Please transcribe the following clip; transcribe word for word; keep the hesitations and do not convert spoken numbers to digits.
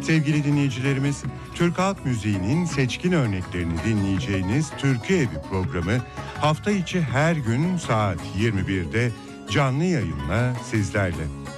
Sevgili dinleyicilerimiz, Türk halk müziğinin seçkin örneklerini dinleyeceğiniz Türkü Evi programı hafta içi her gün saat yirmi birde canlı yayınla sizlerle.